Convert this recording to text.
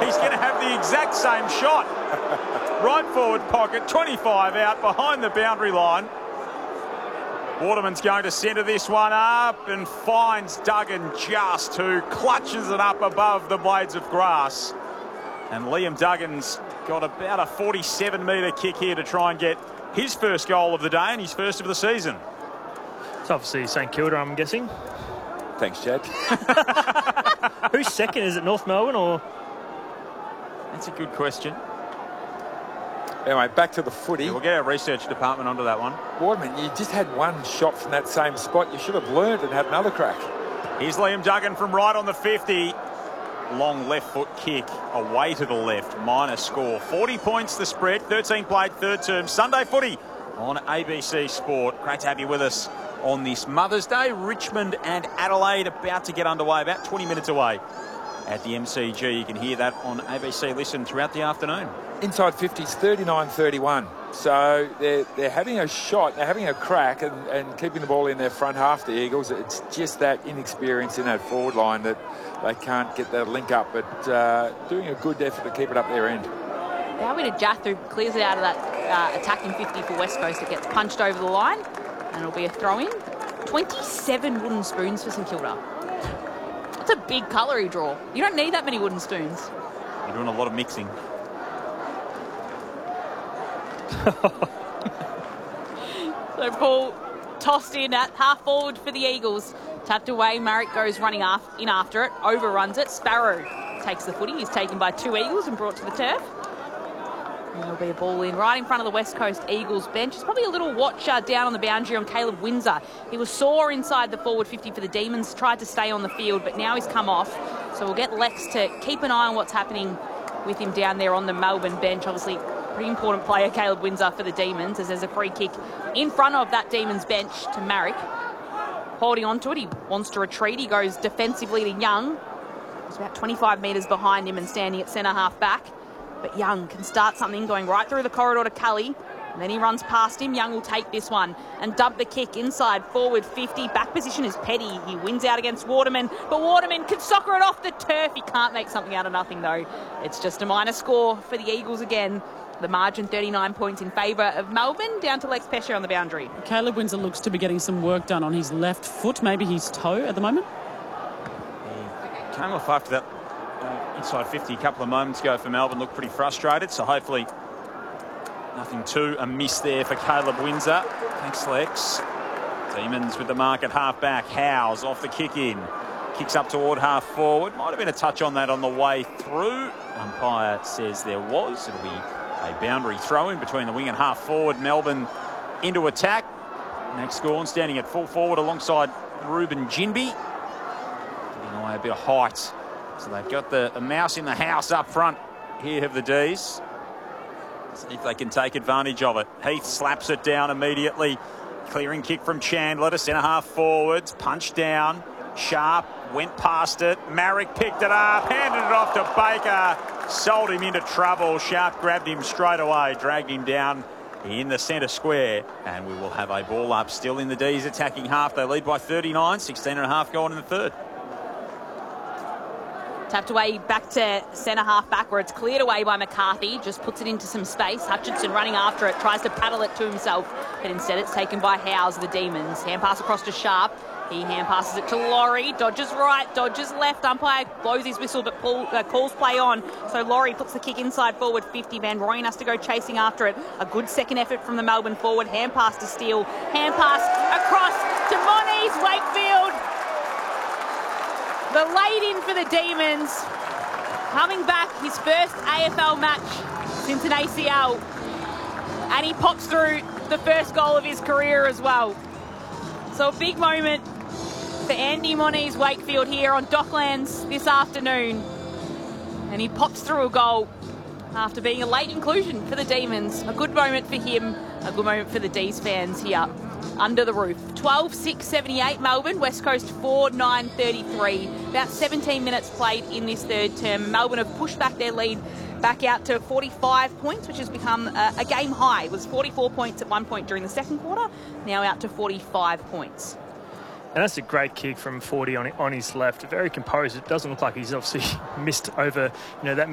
He's going to have the exact same shot. Right forward pocket, 25 out behind the boundary line. Waterman's going to centre this one up and finds Duggan just, who clutches it up above the blades of grass. And Liam Duggan's got about a 47-metre kick here to try and get his first goal of the day and his first of the season. It's obviously St Kilda, I'm guessing. Thanks, Chad. Who's second? Is it North Melbourne or...? That's a good question. Anyway, back to the footy. Yeah, we'll get our research department onto that one. Waterman, you just had one shot from that same spot. You should have learned and had another crack. Here's Liam Duggan from right on the 50. Long left foot kick away to the left. Minor score. 40 points the spread. 13 played, third term. Sunday footy on ABC Sport. Great to have you with us on this Mother's Day. Richmond and Adelaide about to get underway. About 20 minutes away at the MCG. You can hear that on ABC Listen throughout the afternoon. Inside 50s, 39-31. So they're having a shot, they're having a crack and keeping the ball in their front half, the Eagles. It's just that inexperience in that forward line that they can't get that link up, but doing a good effort to keep it up their end. Now we to Jath, clears it out of that attacking 50 for West Coast. It gets punched over the line and it'll be a throw-in. 27 wooden spoons for St Kilda. That's a big calorie draw. You don't need that many wooden spoons. You're doing a lot of mixing. So Paul tossed in at half forward for the Eagles. Tapped away, Marek goes running in after it, overruns it. Sparrow takes the footy. He's taken by two Eagles and brought to the turf. And there'll be a ball in right in front of the West Coast Eagles bench. There's probably a little watcher down on the boundary on Caleb Windsor. He was sore inside the forward 50 for the Demons, tried to stay on the field, but now he's come off. So we'll get Lex to keep an eye on what's happening with him down there on the Melbourne bench. Obviously, pretty important player, Caleb Windsor, for the Demons, as there's a free kick in front of that Demons bench to Marek. Holding on to it, he wants to retreat. He goes defensively to Young. He's about 25 metres behind him and standing at centre half back. But Young can start something, going right through the corridor to Cully. And then he runs past him. Young will take this one and dub the kick inside, forward 50. Back position is Petty. He wins out against Waterman, but Waterman can soccer it off the turf. He can't make something out of nothing, though. It's just a minor score for the Eagles again. The margin 39 points in favour of Melbourne, down to Lex Pesce on the boundary. Caleb Windsor looks to be getting some work done on his left foot, maybe his toe at the moment. He came off after that inside 50 a couple of moments ago for Melbourne, looked pretty frustrated, so hopefully nothing too amiss there for Caleb Windsor. Thanks, Lex. Demons with the mark at half-back. Howes off the kick-in. Kicks up toward half-forward. Might have been a touch on that on the way through. Umpire says there was. It'll be a boundary throw-in between the wing and half-forward. Melbourne into attack. Max Gawn standing at full forward alongside Ruben Ginbey. Giving away a bit of height. So they've got the mouse in the house up front here of the D's. See if they can take advantage of it. Heath slaps it down immediately. Clearing kick from Chandler to centre half forwards. Punched down. Sharp went past it. Marek picked it up, handed it off to Baker. Sold him into trouble. Sharp grabbed him straight away, dragged him down in the centre square. And we will have a ball up still in the D's attacking half. They lead by 39, 16 and a half going in the third. Tapped away back to centre half back where it's cleared away by McCarthy. Just puts it into some space. Hutchinson running after it, tries to paddle it to himself, but instead it's taken by Howes, the Demons. Hand pass across to Sharp. He hand passes it to Laurie. Dodges right, dodges left. Umpire blows his whistle but calls play on. So Laurie puts the kick inside forward 50. Van Rooyen has to go chasing after it. A good second effort from the Melbourne forward. Hand pass to Steele. Hand pass across to Moniz Wakefield. The laid in for the Demons. Coming back, his first AFL match since an ACL. And he pops through the first goal of his career as well. So a big moment for Andy Moniz Wakefield here on Docklands this afternoon. And he pops through a goal after being a late inclusion for the Demons. A good moment for him, a good moment for the D's fans here under the roof. 12-6-78 Melbourne, West Coast 4-9-33. About 17 minutes played in this third term. Melbourne have pushed back their lead back out to 45 points, which has become a game high. It was 44 points at one point during the second quarter, now out to 45 points. And that's a great kick from 40 on his left. Very composed. It doesn't look like he's obviously missed over, that